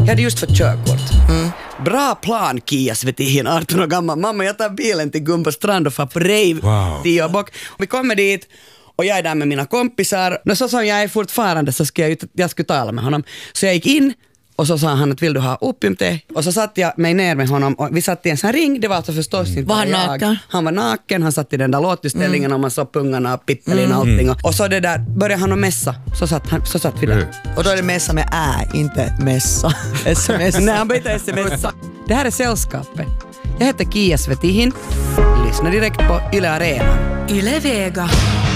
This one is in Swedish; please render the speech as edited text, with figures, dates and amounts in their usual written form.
Jag hade just fått körkort. Bra plan, Kia Svetihin, 18 år gammal. Mamma, jag tar bilen till Gumbo strand och far på rave 10 år bak. Vi kommer dit och jag är där med mina kompisar. Och så som jag är fortfarande så ska jag skulle tala med honom. Så jag gick in och så sa han att vill du ha opiumte? Och så satt jag mig ner med honom och vi satt i en sån ring. Det var alltså förstås inte var han naken? Han var naken, han satt i den där låtutställningen och man såg pungarna och pippelin och allting. Och så det där började han att mässa. Så satt vi där. Och då är det mässa med inte mässa. SMS. Nej, han bytte sms. Det här är Sällskapet. Jag heter Kia Svetihin. Lyssna direkt på Yle Arena. Yle Vega.